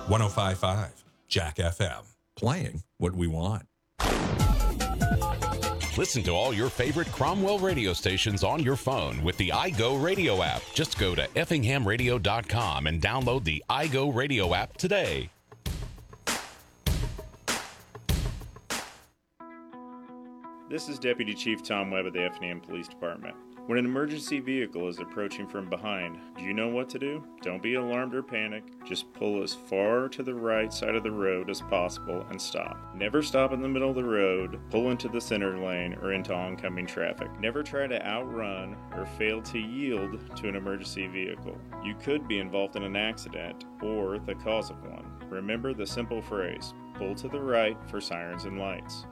105.5 Jack FM. Playing what we want. Listen to all your favorite Cromwell radio stations on your phone with the iGo Radio app. Just go to effinghamradio.com and download the iGo Radio app today. This is Deputy Chief Tom Webb of the Effingham Police Department. When an emergency vehicle is approaching from behind, do you know what to do? Don't be alarmed or panic. Just pull as far to the right side of the road as possible and stop. Never stop in the middle of the road, pull into the center lane or into oncoming traffic. Never try to outrun or fail to yield to an emergency vehicle. You could be involved in an accident or the cause of one. Remember the simple phrase, pull to the right for sirens and lights.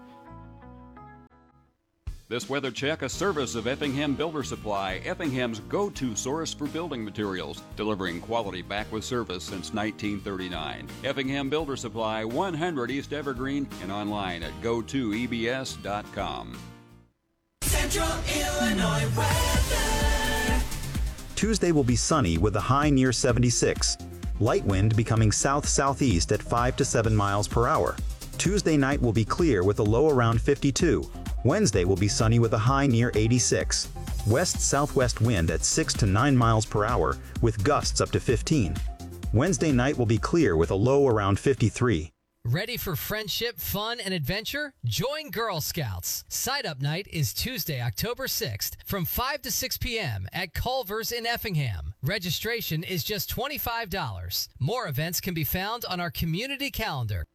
This weather check, a service of Effingham Builder Supply, Effingham's go-to source for building materials, delivering quality back with service since 1939. Effingham Builder Supply, 100 East Evergreen, and online at go2ebs.com. Central Illinois weather. Tuesday will be sunny with a high near 76. Light wind becoming south-southeast at 5 to 7 miles per hour. Tuesday night will be clear with a low around 52. Wednesday will be sunny with a high near 86. West-southwest wind at 6 to 9 miles per hour with gusts up to 15. Wednesday night will be clear with a low around 53. Ready for friendship, fun, and adventure? Join Girl Scouts. Sign-up night is Tuesday, October 6th from 5 to 6 p.m. at Culver's in Effingham. Registration is just $25. More events can be found on our community calendar.